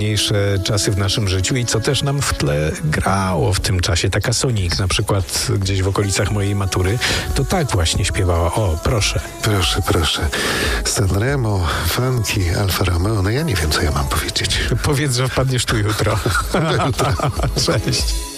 najmniejsze czasy w naszym życiu i co też nam w tle grało w tym czasie. Taka Sonic na przykład gdzieś w okolicach mojej matury, to tak właśnie śpiewała. O, proszę. Proszę. Sanremo, funky, Alfa Romeo. No ja nie wiem, co ja mam powiedzieć. Powiedz, że wpadniesz tu jutro. Do jutra. Cześć.